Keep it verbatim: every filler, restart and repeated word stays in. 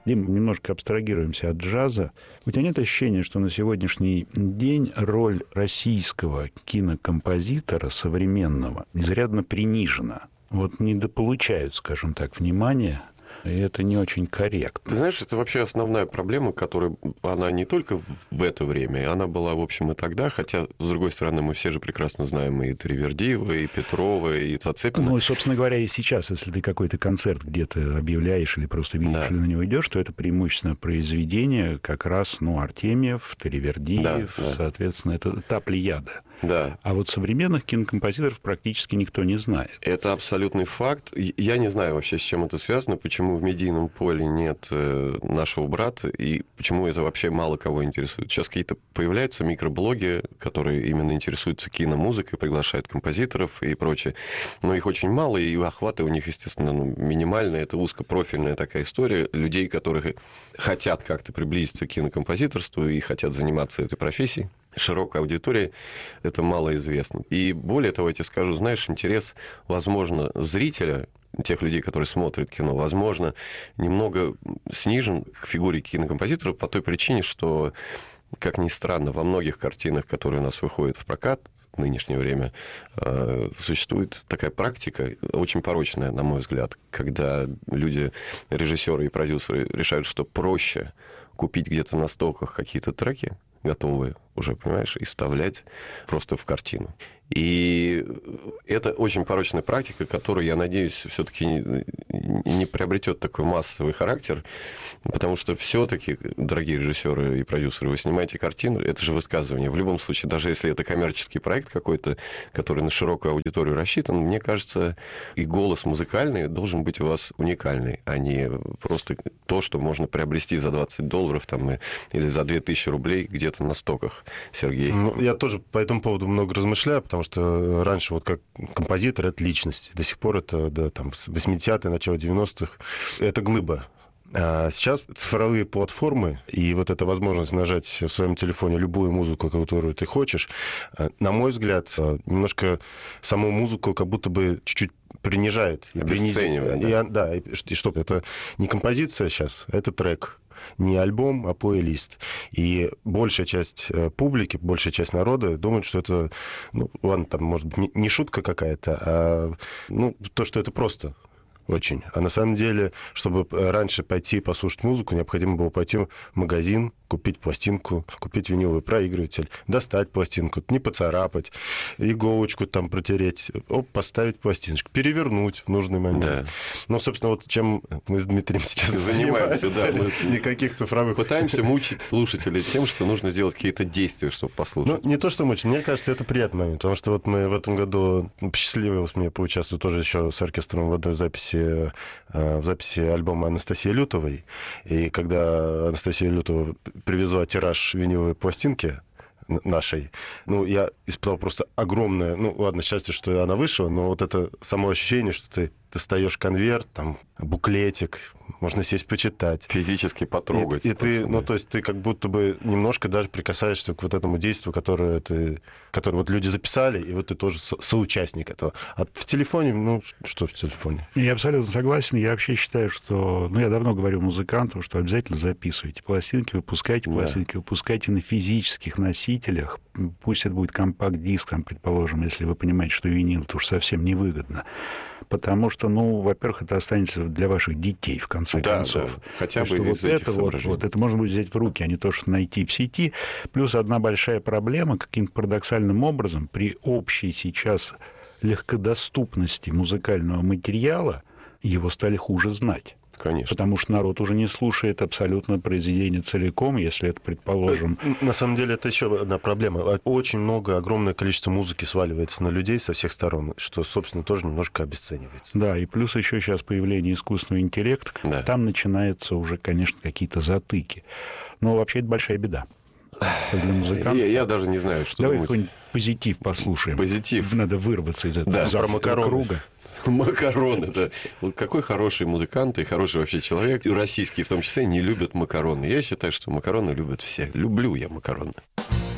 Дим, немножко абстрагируемся от джаза. У тебя нет ощущения, что на сегодняшний день роль российского кинокомпозитора современного изрядно принижена? Вот недополучают, скажем так, внимания, и это не очень корректно. Ты знаешь, это вообще основная проблема, которая, она не только в это время, она была, в общем, и тогда, хотя, с другой стороны, мы все же прекрасно знаем и Тривердиева, и Петрова, и Зацепина. Ну, и, собственно говоря, и сейчас, если ты какой-то концерт где-то объявляешь или просто видишь, да. или на него идешь, то это преимущественно произведение как раз, ну, Артемьев, Тривердиев, да, да. соответственно, это та плеяда. Да. А вот современных кинокомпозиторов практически никто не знает. Это абсолютный факт. Я не знаю вообще, с чем это связано, почему в медийном поле нет нашего брата, и почему это вообще мало кого интересует. Сейчас какие-то появляются микроблоги, которые именно интересуются киномузыкой, приглашают композиторов и прочее. Но их очень мало, и охваты у них, естественно, ну, минимальные. Это узкопрофильная такая история людей, которые хотят как-то приблизиться к кинокомпозиторству и хотят заниматься этой профессией. Широкой аудитории это малоизвестно. И более того, я тебе скажу, знаешь, интерес, возможно, зрителя, тех людей, которые смотрят кино, возможно, немного снижен к фигуре кинокомпозитора по той причине, что, как ни странно, во многих картинах, которые у нас выходят в прокат в нынешнее время, существует такая практика, очень порочная, на мой взгляд, когда люди, режиссеры и продюсеры решают, что проще купить где-то на стоках какие-то треки, готовые уже, понимаешь, и вставлять просто в картину. И это очень порочная практика, которая, я надеюсь, все-таки не, не приобретет такой массовый характер, потому что все-таки, дорогие режиссеры и продюсеры, вы снимаете картину, это же высказывание. В любом случае, даже если это коммерческий проект какой-то, который на широкую аудиторию рассчитан, мне кажется, и голос музыкальный должен быть у вас уникальный, а не просто то, что можно приобрести за двадцать долларов там, или за две тысячи рублей где-то на стоках. Сергей. Ну, я тоже по этому поводу много размышляю, потому что раньше вот как композитор это личность, до сих пор это да, там, восьмидесятые, начало девяностых, это глыба. А сейчас цифровые платформы и вот эта возможность нажать в своем телефоне любую музыку, которую ты хочешь, на мой взгляд, немножко саму музыку как будто бы чуть-чуть принижает. Обесценивает. Да, и, да и, и что это не композиция сейчас, это трек. Не альбом, а плейлист. И большая часть публики, большая часть народа думает, что это, ну, ладно, там, может быть, не шутка какая-то, а ну, то, что это просто очень. А на самом деле, чтобы раньше пойти послушать музыку, необходимо было пойти в магазин, купить пластинку, купить виниловый проигрыватель, достать пластинку, не поцарапать, иголочку там протереть, оп, поставить пластиночку, перевернуть в нужный момент. Да. Ну, собственно, вот чем мы с Дмитрием сейчас занимаемся. Да, мы никаких цифровых... Пытаемся мучить слушателей тем, что нужно сделать какие-то действия, чтобы послушать. Ну, не то, что мучить, мне кажется, это приятный момент, потому что вот мы в этом году, посчастливилось мне поучаствовать тоже еще с оркестром в одной записи, в записи альбома Анастасии Лютовой, и когда Анастасия Лютова привезла тираж виниловой пластинки нашей, ну, я испытал просто огромное, ну, ладно, счастье, что она вышла, но вот это само ощущение, что ты достаешь конверт, там, буклетик, можно сесть почитать. Физически потрогать. И, и ты, ну, то есть ты как будто бы немножко даже прикасаешься к вот этому действию, которое, ты, которое вот люди записали, и вот ты тоже со- соучастник этого. А в телефоне, ну, что в телефоне? Я абсолютно согласен. Я вообще считаю, что... Ну, я давно говорю музыкантам, что обязательно записывайте пластинки, выпускайте пластинки, да. выпускайте на физических носителях. Пусть это будет компакт-диск, там, предположим, если вы понимаете, что винил, это уж совсем невыгодно. Потому что, ну, во-первых, это останется для ваших детей, в конце да, концов. Да, хотя бы что из вот этих это вот, вот, это можно будет взять в руки, а не то, что найти в сети. Плюс одна большая проблема, каким-то парадоксальным образом, при общей сейчас легкодоступности музыкального материала, его стали хуже знать. Конечно. Потому что народ уже не слушает абсолютно произведение целиком, если это, предположим... На самом деле, это еще одна проблема. Очень много, огромное количество музыки сваливается на людей со всех сторон, что, собственно, тоже немножко обесценивается. Да, и плюс еще сейчас появление искусственного интеллекта, да. Там начинаются уже, конечно, какие-то затыки. Но вообще это большая беда. Для музыкантов. Я, я даже не знаю, что Давай думать. Давай какой-нибудь позитив послушаем. Позитив. Надо вырваться из этого да, круга. Макароны, да. Какой хороший музыкант и хороший вообще человек, и российские в том числе, не любят макароны. Я считаю, что макароны любят все. Люблю я макароны.